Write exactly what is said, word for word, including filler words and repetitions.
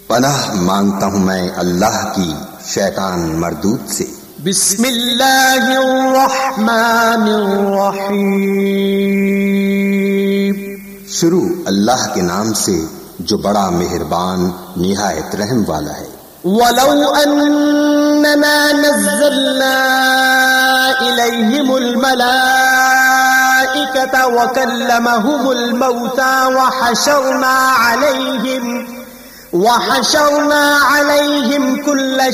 पनाह मांगता हूँ मैं अल्लाह की शैतान मरदूद से। बिस्मिल्लाहिर्रहमानिर्रहीम। शुरू अल्लाह के नाम से जो बड़ा मेहरबान निहायत रहम वाला है। वलौ अन्ना नज़्ज़लना इलैहिमुल मलाइकता व कल्लमहुमुल मौता व हशरना अलैहिम व हशरना अलैहिम कुल्ल